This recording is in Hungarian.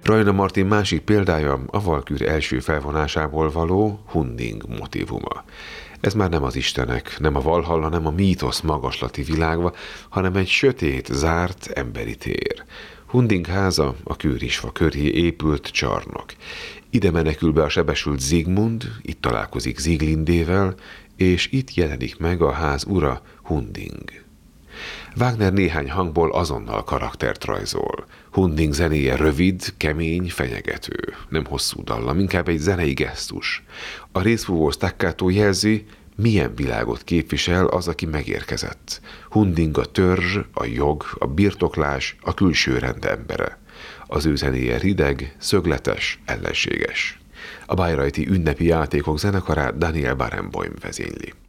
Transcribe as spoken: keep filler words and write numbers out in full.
Rajna Martin másik példája a Valküre első felvonásából való Hunding motívuma. Ez már nem az istenek, nem a Valhalla, nem a mítosz magaslati világa, hanem egy sötét, zárt emberi tér. Hunding háza a kőrisfa köré épült csarnok. Ide menekül be a sebesült Zigmund, itt találkozik Sieglindével, és itt jelenik meg a ház ura, Hunding. Wagner néhány hangból azonnal karaktert rajzol. Hunding zenéje rövid, kemény, fenyegető. Nem hosszú dallam, inkább egy zenei gesztus. A részfúvó staccato jelzi, milyen világot képvisel az, aki megérkezett. Hunding a törzs, a jog, a birtoklás, a külső rend embere. Az ő zenéje rideg, szögletes, ellenséges. A bayreuthi ünnepi játékok zenekarát Daniel Barenboim vezényli.